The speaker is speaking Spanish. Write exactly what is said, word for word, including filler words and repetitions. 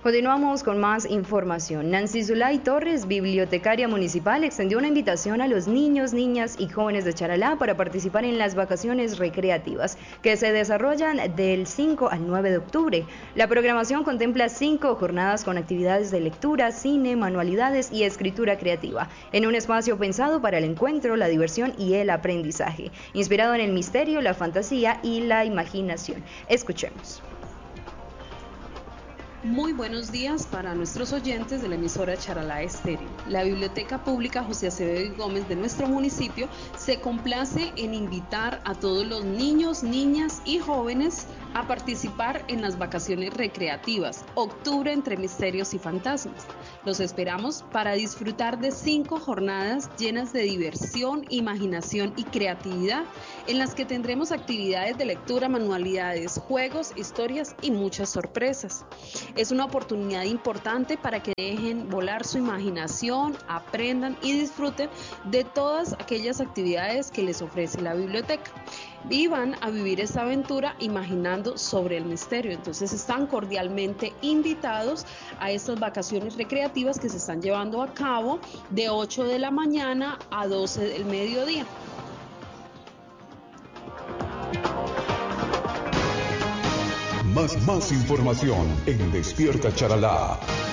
Continuamos con más información. Nancy Zulay Torres, bibliotecaria municipal, extendió una invitación a los niños, niñas y jóvenes de Charalá para participar en las vacaciones recreativas que se desarrollan del cinco al nueve de octubre. La programación contempla cinco jornadas con actividades de lectura, cine, manualidades y escritura creativa, en un espacio pensado para el encuentro, la diversión y el aprendizaje, inspirado en el misterio, la fantasía y la imaginación. Escuchemos. Muy buenos días para nuestros oyentes de la emisora Charalá Estéreo. La Biblioteca Pública José Acevedo y Gómez de nuestro municipio se complace en invitar a todos los niños, niñas y jóvenes a participar en las vacaciones recreativas, Octubre entre Misterios y Fantasmas. Los esperamos para disfrutar de cinco jornadas llenas de diversión, imaginación y creatividad, en las que tendremos actividades de lectura, manualidades, juegos, historias y muchas sorpresas. Es una oportunidad importante para que dejen volar su imaginación, aprendan y disfruten de todas aquellas actividades que les ofrece la biblioteca. Y van a vivir esta aventura imaginando sobre el misterio. Entonces están cordialmente invitados a estas vacaciones recreativas que se están llevando a cabo de ocho de la mañana a doce del mediodía. Más, más información en Despierta Charalá.